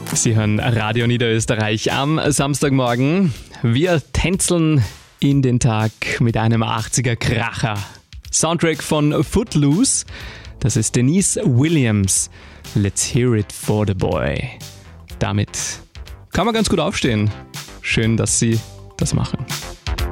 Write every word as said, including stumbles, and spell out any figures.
Sie hören Radio Niederösterreich am Samstagmorgen. Wir tänzeln in den Tag mit einem achtziger-Kracher. Soundtrack von Footloose. Das ist Denise Williams. Let's hear it for the boy. Damit kann man ganz gut aufstehen. Schön, dass Sie das machen.